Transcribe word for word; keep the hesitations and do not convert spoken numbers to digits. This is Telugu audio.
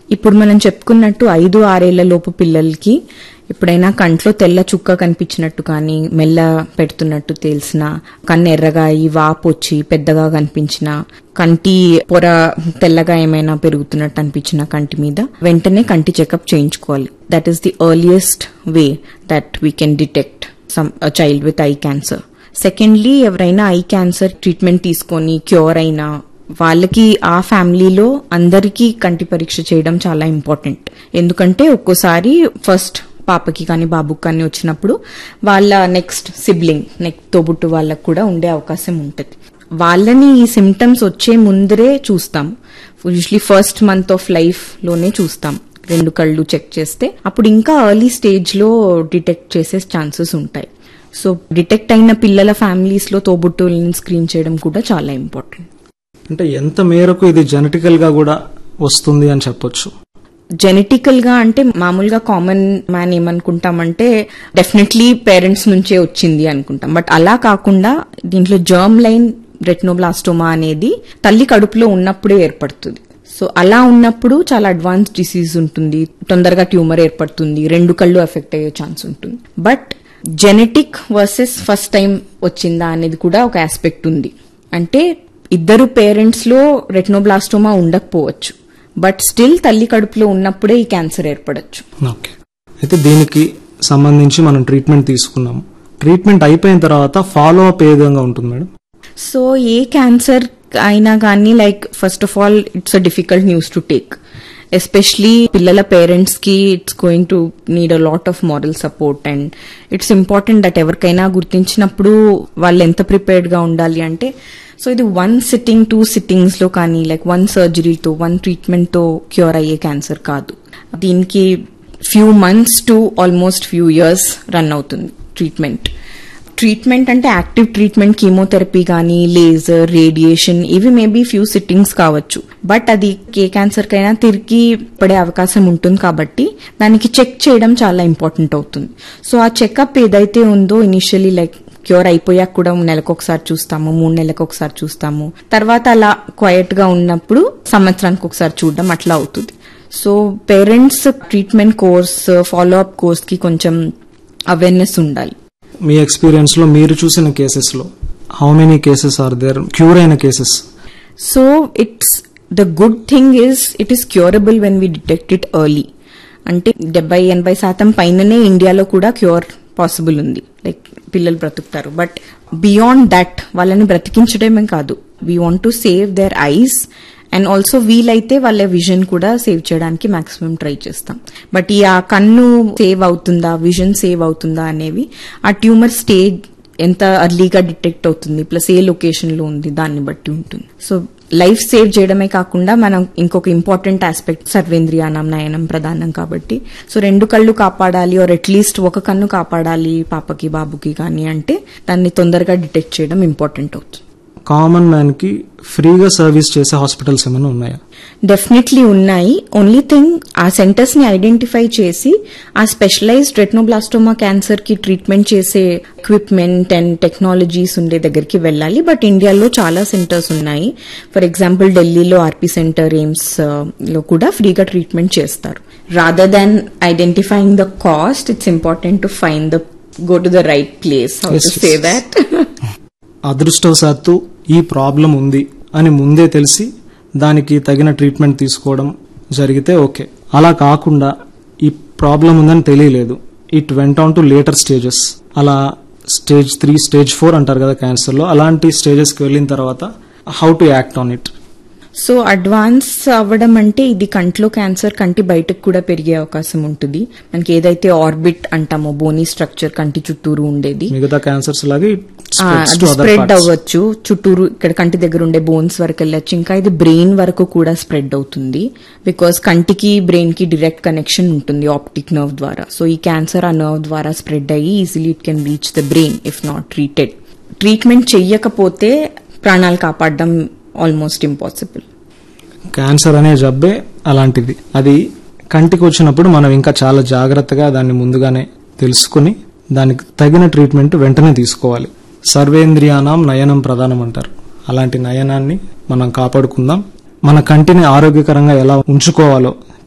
ఇప్పుడు మనం చెప్పుకున్నట్టు ఐదు ఆరేళ్ల లోపు పిల్లలకి ఎప్పుడైనా కంట్లో తెల్ల చుక్క కనిపించినట్టు కానీ మెల్ల పెడుతున్నట్టు తెలిసిన, కన్ను ఎర్రగా ఈ వాపు వచ్చి పెద్దగా కనిపించిన, కంటి పొర తెల్లగా ఏమైనా పెరుగుతున్నట్టు అనిపించిన కంటి మీద వెంటనే కంటి చెకప్ చేయించుకోవాలి. That is the earliest way that we can detect some child with eye cancer. Secondly, ఎవరైనా ఐ క్యాన్సర్ ట్రీట్మెంట్ తీసుకొని క్యూర్ అయినా వాళ్ళకి ఆ ఫ్యామిలీలో అందరికీ కంటి పరీక్ష చేయడం చాలా ఇంపార్టెంట్. ఎందుకంటే ఒక్కోసారి ఫస్ట్ పాపకి కానీ బాబుకి కానీ వచ్చినప్పుడు వాళ్ళ నెక్స్ట్ సిబ్లింగ్ నెక్స్ట్ తోబుట్టు వాళ్ళకు కూడా ఉండే అవకాశం ఉంటుంది. వాళ్ళని ఈ సిమ్టమ్స్ వచ్చే ముందరే చూస్తాం. Usually first month of life లోనే చూస్తాం. రెండు కళ్ళు చెక్ చేస్తే అప్పుడు ఇంకా ఎర్లీ స్టేజ్ లో డిటెక్ట్ చేసే ఛాన్సెస్ ఉంటాయి. సో డిటెక్ట్ అయిన పిల్లల ఫ్యామిలీస్ లో తోబుట్టువులను స్క్రీన్ చేయడం కూడా చాలా ఇంపార్టెంట్. అంటే ఎంత మేరకు ఇది జెనెటికల్ గా కూడా వస్తుంది అని చెప్పొచ్చు? జెనెటికల్ గా అంటే మామూలుగా కామన్ మ్యాన్ ఏమనుకుంటామంటే డెఫినెట్లీ పేరెంట్స్ నుంచే వచ్చింది అనుకుంటాం. బట్ అలా కాకుండా దీంట్లో జర్మ్ లైన్ రెటినోబ్లాస్టోమా అనేది తల్లి కడుపులో ఉన్నప్పుడే ఏర్పడుతుంది. సో అలా ఉన్నప్పుడు చాలా అడ్వాన్స్ డిసీజ్ ఉంటుంది, తొందరగా ట్యూమర్ ఏర్పడుతుంది, రెండు కళ్ళు ఎఫెక్ట్ అయ్యే ఛాన్స్ ఉంటుంది. But genetic versus first time వచ్చిందా అనేది కూడా ఒక ఆస్పెక్ట్ ఉంది. అంటే ఇద్దరు పేరెంట్స్ లో రెటినోబ్లాస్టోమా ఉండకపోవచ్చు, బట్ స్టిల్ తల్లి కడుపులో ఉన్నప్పుడే ఈ క్యాన్సర్ ఏర్పడచ్చు. ఓకే, అయితే దీనికి సంబంధించి మనం ట్రీట్మెంట్ తీసుకున్నాము. ట్రీట్మెంట్ అయిపోయిన తర్వాత ఫాలో అప్ ఏ విధంగా ఉంటుంది మేడం? సో ఏ క్యాన్సర్ అయినా కానీ like first of all it's a difficult news to take. Especially పిల్లల పేరెంట్స్ కి it's going to need a lot of moral support and it's important that ఎవరికైనా గుర్తించినప్పుడు వాళ్ళు ఎంత ప్రిపేర్డ్ గా ఉండాలి అంటే, సో ఇది వన్ సిట్టింగ్ టూ సిట్టింగ్స్ లో కానీ లైక్ వన్ సర్జరీతో వన్ ట్రీట్మెంట్ తో క్యూర్ అయ్యే క్యాన్సర్ కాదు. దీనికి few months to almost few years run అవుతుంది ట్రీట్మెంట్. ట్రీట్మెంట్ అంటే యాక్టివ్ ట్రీట్మెంట్, కీమోథెరపీ కానీ లేజర్, రేడియేషన్, ఇవి మేబీ ఫ్యూ సిట్టింగ్స్ కావచ్చు. బట్ అది ఏ క్యాన్సర్ కైనా తిరిగి పడే అవకాశం ఉంటుంది కాబట్టి దానికి చెక్ చేయడం చాలా ఇంపార్టెంట్ అవుతుంది. సో ఆ చెకప్ ఏదైతే ఉందో ఇనిషియలీ లైక్ క్యూర్ అయిపోయాక కూడా నెలకు ఒకసారి చూస్తాము, మూడు నెలలకు ఒకసారి చూస్తాము, తర్వాత అలా క్వైట్ గా ఉన్నప్పుడు సంవత్సరానికి ఒకసారి చూడడం అట్లా అవుతుంది. So parents treatment course, follow up course కి కొంచెం అవేర్నెస్ ఉండాలి. మీ ఎక్స్పీరియన్స్ లో మీరు చూసిన కేసెస్ లో how many cases are there cure అయిన cases? So it's the good thing is it is curable when we detect it early. అంటే డెబ్బై ఎనభై శాతం పైననే ఇండియాలో కూడా క్యూర్ పాసిబుల్ ఉంది, లైక్ పిల్లలు బ్రతుకుతారు. బట్ బియాండ్ దట్ వాళ్ళని బ్రతికించడమే కాదు, we want to save there ice and also వీలైతే వాళ్ళ విజన్ కూడా సేవ్ చేయడానికి మాక్సిమం ట్రై చేస్తాం. బట్ ఈ ఆ కన్ను సేవ్ అవుతుందా, విజన్ సేవ్ అవుతుందా అనేవి ఆ ట్యూమర్ స్టేజ్ ఎంత అర్లీగా డిటెక్ట్ అవుతుంది ప్లస్ ఏ లొకేషన్ లో ఉంది దాన్ని బట్టి ఉంటుంది. సో లైఫ్ సేవ్ చేయడమే కాకుండా మనం ఇంకొక ఇంపార్టెంట్ ఆస్పెక్ట్ సర్వేంద్రియానం నయనం ప్రధానం కాబట్టి, సో రెండు కళ్ళు కాపాడాలి ఆర్ అట్లీస్ట్ ఒక కన్ను కాపాడాలి పాపకి బాబుకి కానీ అంటే దాన్ని తొందరగా డిటెక్ట్ చేయడం ఇంపార్టెంట్ అవుతుంది. కామన్ మ్యాన్ కి ఫ్రీగా సర్వీస్ చేసే హాస్పిటల్స్ ఏమైనా ఉన్నాయా? డెఫినెట్లీ ఉన్నాయి. ఓన్లీ థింగ్ ఆ సెంటర్స్ ని ఐడెంటిఫై చేసి ఆ స్పెషలైజ్డ్ రెటినోబ్లాస్టోమా క్యాన్సర్ కి ట్రీట్మెంట్ చేసే ఎక్విప్మెంట్ అండ్ టెక్నాలజీస్ ఉండే దగ్గరికి వెళ్ళాలి. బట్ ఇండియాలో చాలా సెంటర్స్ ఉన్నాయి. ఫర్ ఎగ్జాంపుల్ ఢిల్లీలో ఆర్పీ సెంటర్, ఎయిమ్స్ లో కూడా ఫ్రీగా ట్రీట్మెంట్ చేస్తారు. Rather than identifying the cost, it's important to find the go to the right place. How to say that? అదృష్టవశాత్తు ఈ ప్రాబ్లం ఉంది అని ముందే తెలిసి దానికి తగిన ట్రీట్మెంట్ తీసుకోవడం జరిగితే ఓకే. అలా కాకుండా ఈ ప్రాబ్లం ఉందని తెలియలేదు, it went on to later stages, అలా స్టేజ్ త్రీ స్టేజ్ ఫోర్ అంటారు కదా క్యాన్సర్ లో, అలాంటి స్టేజెస్ కి వెళ్ళిన తర్వాత how to act on it? So advance అవ్వడం అంటే ఇది కంట్లో క్యాన్సర్ కంటి బయటకు కూడా పెరిగే అవకాశం ఉంటుంది. మనకి ఏదైతే ఆర్బిట్ అంటామో బోనీ స్ట్రక్చర్ కంటి చుట్టూరు ఉండేది, మిగతా క్యాన్సర్స్ లాగే స్ప్రెడ్ అవ్వచ్చు. చుట్టూరు ఇక్కడ కంటి దగ్గర ఉండే బోన్స్ వరకు వెళ్ళొచ్చు. ఇంకా ఇది బ్రెయిన్ వరకు కూడా స్ప్రెడ్ అవుతుంది. బికాస్ కంటికి బ్రెయిన్ కి డైరెక్ట్ కనెక్షన్ ఉంటుంది ఆప్టిక్ నర్వ్ ద్వారా. సో ఈ క్యాన్సర్ ఆ నర్వ్ ద్వారా స్ప్రెడ్ అయ్యి easily it can reach the brain if not treated. Treatment చెయ్యకపోతే ప్రాణాలు కాపాడడం ఆల్మోస్ట్ ఇంపాసిబుల్. క్యాన్సర్ అనే జబ్బే అలాంటిది. అది కంటికి వచ్చినప్పుడు మనం ఇంకా చాలా జాగ్రత్తగా దాన్ని ముందుగానే తెలుసుకుని దానికి తగిన ట్రీట్మెంట్ వెంటనే తీసుకోవాలి. సర్వేంద్రియానం నయనం ప్రధానం అంటారు. అలాంటి నయనాన్ని మనం కాపాడుకుందాం. మన కంటిని ఆరోగ్యకరంగా ఎలా ఉంచుకోవాలో